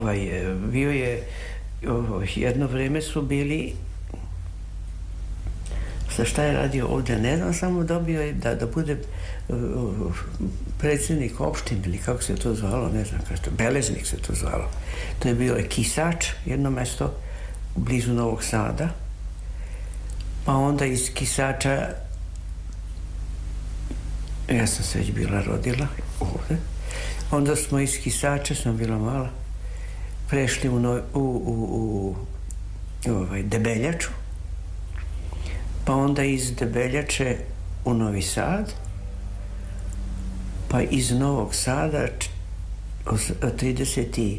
Bio je, jedno vreme su bili, sa šta je radio ovde, ne znam, samo dobio je da bude predsjednik opštine ili kako se to zvalo, ne znam kako to, beležnik se to zvalo. To je bio Kisač, jedno mesto blizu Novog Sada, pa onda iz Kisača, ja sam se već bila rodila ovde, onda smo iz Kisača, sam bila mala, prešli u Debeljaču, pa onda iz Debeljače u Novi Sad, pa iz Novog Sada 35.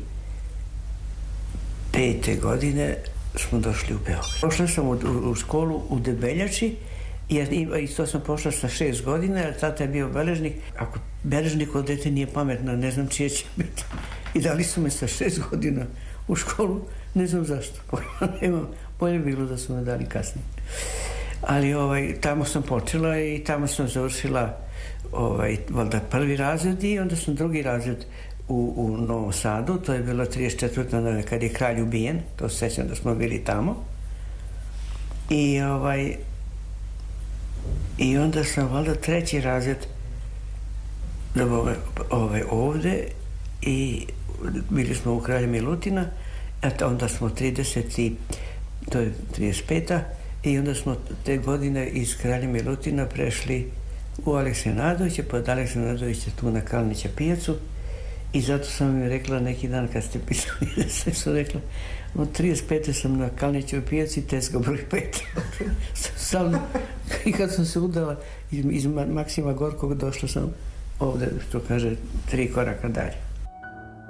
godine smo došli u Beograd. Pošla sam u školu u Debeljači i to sam pošla sa 6 godina, jer tata je bio beležnik. Ako beležnik od dete nije pametno, ne znam čije će biti. I dali su me sa 6 godina u školu, ne znam zašto. Bolje bilo da su me dali kasnije. Ali tamo sam počela i tamo sam završila valjda prvi razred i onda sam drugi razred u Novom Sadu. To je bilo 34. kad je kralj ubijen, to se sećam da smo bili tamo. I onda sam valjda treći razred ovde i bili smo u Kralja Milutina, onda smo 30. to je 35. i onda smo te godine iz Kralja Milutina prešli u Alekseja Nadovića, pa od Alekseja Nadovića tu na Kalnića pijacu i zato sam im rekla neki dan kad ste pisali, sve su rekla, od 35. sam na Kalnićevoj pijaci, Teska broj 5. I kad sam se udala iz Maksima Gorkog, došla sam ovde, što kaže, 3 koraka dalje.